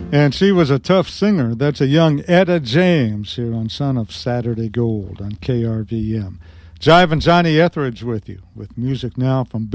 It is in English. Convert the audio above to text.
And she was a tough singer. That's a young Etta James here on Son of Saturday Gold on KRVM. Jive and Johnny Etheridge with you, with music now from